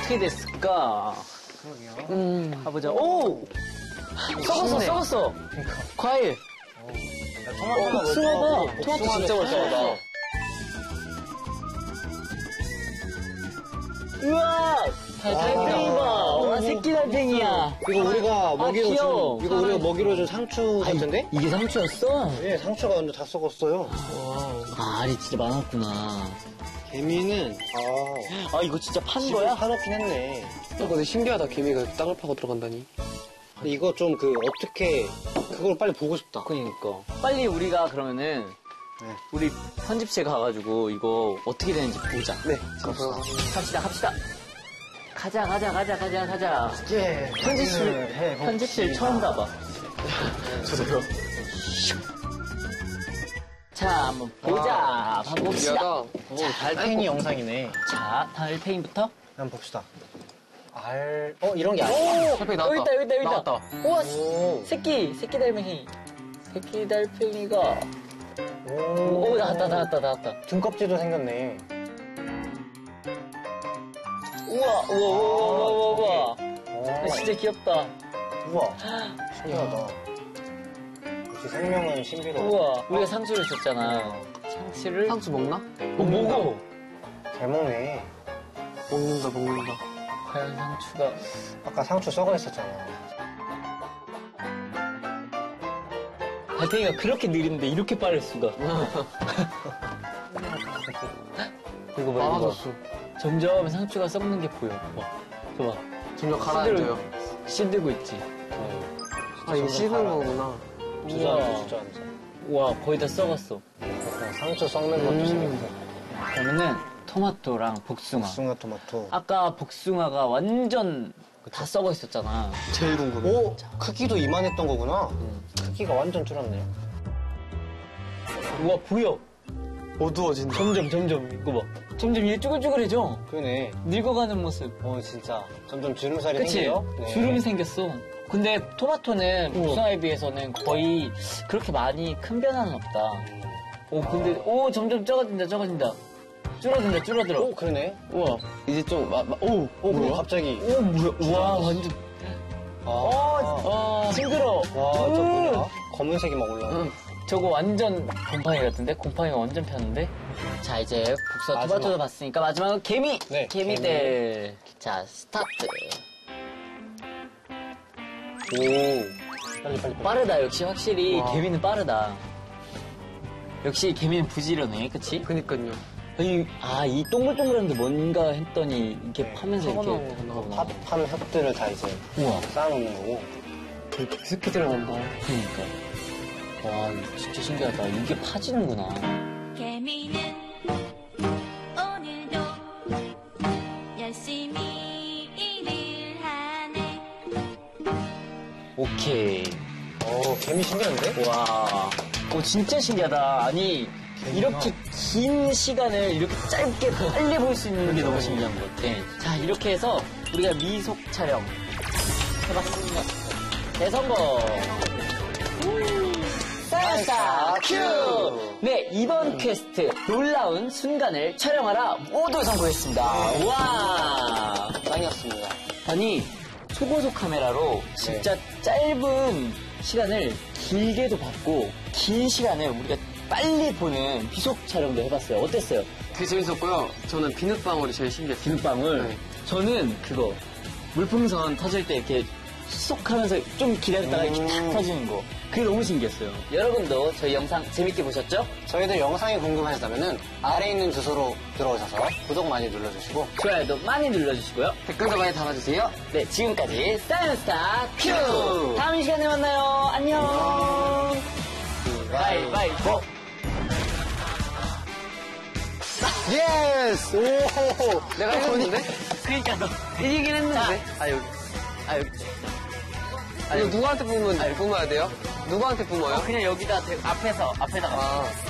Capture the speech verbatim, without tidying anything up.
어떻게 됐을까? 그러게요. 음, 가보자. 오! 썩었어, 썩었어. 그러니까. 과일. 토마토가 어, 복숭아가. 토마토 진짜 멀쩡하다. 우와! 달팽이 봐. 와, 새끼 달팽이야. 이거 우리가 먹이로 귀여워. 준, 이거 우리가 먹이로 준 상추 같은데? 이게 상추였어? 예, 상추가 완전 다 썩었어요. 아, 알이 진짜 많았구나. 개미는, 아, 아, 이거 진짜 판 집을 거야? 사놓긴 했네. 어, 근데 신기하다, 개미가 땅을 파고 들어간다니. 근데 이거 좀 그, 어떻게, 그걸 빨리 보고 싶다. 그니까. 빨리 우리가 그러면은, 네. 우리 편집실 가가지고 이거 어떻게 되는지 보자. 네, 갑시다, 갑시다. 가자, 가자, 가자, 가자, 가자. 예, 편집실, 해, 편집실 처음 가봐. 저도요. 자, 한번 보자. 한번 봅시다. 신기하다. 오, 달팽이 영상이네. 자, 달팽이부터. 한번 봅시다. 알, 어, 이런 게 아니야. 달팽이 여기 나왔다. 있다, 여기 있다, 여기 있다. 나왔다. 우와, 오. 새끼, 새끼 달팽이. 새끼 달팽이가. 오, 오, 나왔다, 나왔다, 나왔다. 등껍질도 생겼네. 우와, 우와, 우와, 우와, 우와, 우와. 오, 진짜 귀엽다. 우와, 신기하다. 역시 생명은 신비로워. 우와, 우리가 상추를 줬잖아. 상추를. 상추 먹나? 어, 먹어. 잘 먹네. 먹는다, 먹는다. 과연 상추가. 아까 상추 썩어 있었잖아. 달팽이가 그렇게 느린데 이렇게 빠를 수가. 이거 봐, 이거 많아졌어. 봐. 점점 상추가 썩는 게 보여. 봐. 봐봐. 점점 가라앉아요. 씻고 있지. 아, 이거 씻는 거구나. 주저앉아, 주저앉아. 우와, 거의 다 썩었어. 그냥 상추 썩는 것도 재밌고. 그러면은 토마토랑 복숭아. 복숭아 토마토. 아까 복숭아가 완전 다 썩어 있었잖아. 제일 궁금해. 오! 크기도 이만했던 거구나. 크기가 완전 줄었네. 우와, 보여. 어두워진다. 점점, 점점. 이거 봐. 점점 얘 쭈글쭈글해져. 그러네. 늙어가는 모습. 어, 진짜. 점점 주름살이 그치? 생겨요? 네. 주름이 생겼어. 근데 토마토는 복숭아에 비해서는 거의 그렇게 많이 큰 변화는 없다. 오, 근데, 오, 점점 적어진다, 적어진다. 줄어든다, 줄어들어. 오, 그러네. 우와. 이제 좀, 마, 마, 오! 오, 근데 뭐야? 갑자기. 오, 뭐야. 우와, 완전. 아, 아, 징그러. 와, 저 음. 뭐야? 검은색이 막 올라와. 음, 저거 완전 곰팡이 같은데? 곰팡이가 완전 폈는데? 자, 이제 복숭아 마지막. 토마토도 봤으니까 마지막은 개미! 네, 개미들. 자, 스타트. 오. 빨리, 빨리, 빨리. 빠르다, 역시 확실히 와. 개미는 빠르다. 역시 개미는 부지런해, 그치? 그니까요. 이, 아, 이 동글동글한 게 뭔가 했더니 이렇게 파면서 이렇게. 파고 나오는 거구나. 파, 판 흙들을 다 이제 우와. 쌓아놓는 거고. 되게 깊숙이 들어간다. 그러니까. 와, 이거 진짜 신기하다. 이게 파지는구나. 개미는 오늘도 열심히 일을 하네. 오케이. 어, 개미 신기한데? 와. 오, 진짜 신기하다. 아니, 이렇게 긴 시간을 이렇게 짧게 빨리 볼 수 있는 게 너무 신기한 것 같아. 자, 이렇게 해서 우리가 미속 촬영 해봤습니다. 대성공! 살사 큐! 네, 이번 퀘스트 놀라운 순간을 촬영하라 모두 성공했습니다. 와! 짱이었습니다. 아니, 초고속 카메라로 진짜 짧은 시간을 길게도 봤고, 긴 시간을 우리가 빨리 보는 비속 촬영도 해봤어요. 어땠어요? 되게 재밌었고요. 저는 비눗방울이 제일 신기했어요. 비눗방울. 네. 저는 그거, 물풍선 터질 때 이렇게 쏙 하면서 좀 기다렸다가 이렇게 탁 터지는 거. 그게 너무 신기했어요. 여러분도 저희 영상 재밌게 보셨죠? 저희들 영상이 궁금하셨다면은 아래에 있는 주소로 들어오셔서 구독 많이 눌러주시고 좋아요도 많이 눌러주시고요. 댓글도 많이 달아주세요. 네, 지금까지 사이언스타 큐! 다음 시간에 만나요. 안녕! 바이바이보! 예스! 오! 내가 했는데? 그니까 너. 이기긴 했는데. 아, 여기. 아, 여기. 아, 이거 누구한테 뿜으면, 뿜어야 돼요? 누구한테 뿜어요? 그냥 여기다 대- 앞에서, 앞에다가. 아.